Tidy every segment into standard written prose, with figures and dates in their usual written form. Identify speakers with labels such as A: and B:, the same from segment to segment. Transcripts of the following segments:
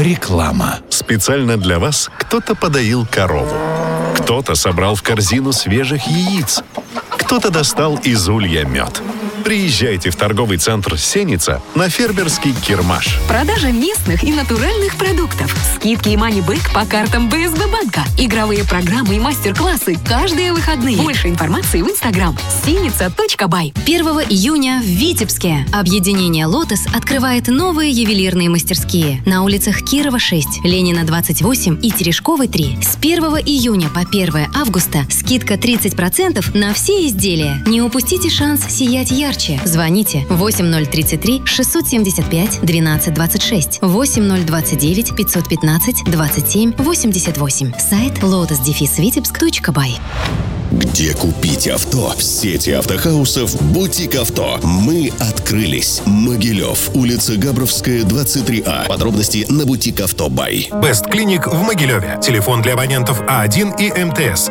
A: Реклама.
B: Специально для вас кто-то подоил корову. Кто-то собрал в корзину свежих яиц. Кто-то достал из улья мед. Приезжайте в торговый центр «Сеница» на фермерский Кирмаш.
C: Продажа местных и натуральных продуктов. Скидки и мани-бэк по картам БСБ банка. Игровые программы и мастер-классы каждые выходные. Больше информации в Инстаграм senica.by.
D: 1 июня в Витебске объединение «Лотос» открывает новые ювелирные мастерские на улицах Кирова, 6, Ленина, 28 и Терешковой, 3. С 1 июня по 1 августа скидка 30% на все изделия. Не упустите шанс сиять ярче. Звоните 8033 675 1226, 8029 515 27 88. Сайт lotus-vitebsk.by.
E: Где купить авто? В сети автохаусов «Бутик Авто». Мы открылись. Могилев, улица Габровская, 23А. Подробности на «Бутик Авто Бай».
F: Best Clinic в Могилеве. Телефон для абонентов А1 и МТС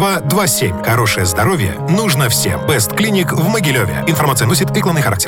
F: 7227. Хорошее здоровье нужно всем. Best Clinic в Могилеве. Информация носит рекламный характер.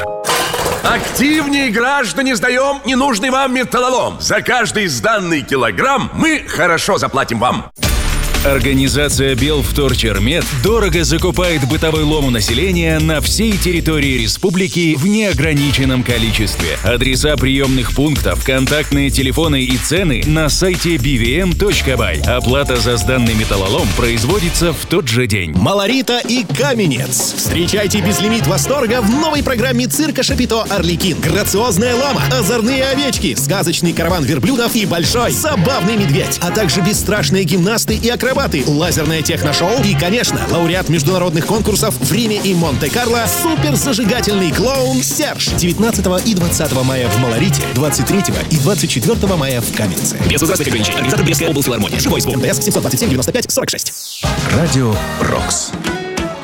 G: Активнее, граждане, сдаем ненужный вам металлолом. За каждый сданный килограмм мы хорошо заплатим вам.
A: Организация «Белвторчермет» дорого закупает бытовой лом у населения на всей территории республики в неограниченном количестве. Адреса приемных пунктов, контактные телефоны и цены на сайте bvm.by. Оплата за сданный металлолом производится в тот же день.
H: Малорита и Каменец. Встречайте безлимит восторга в новой программе цирка Шапито «Арлекин». Грациозная лама, озорные овечки, сказочный караван верблюдов и большой забавный медведь, а также бесстрашные гимнасты и акробаты, лазерное техношоу и, конечно, лауреат международных конкурсов в Риме и Монте-Карло суперзажигательный клоун Серж. 19 и 20 мая в Малорите, 23 и 24 мая в Каменце. Без возрастных ограничений. Организатор Брестская облфилармония. Живой звук. МТС 727 95 46.
A: Радио «Рокс».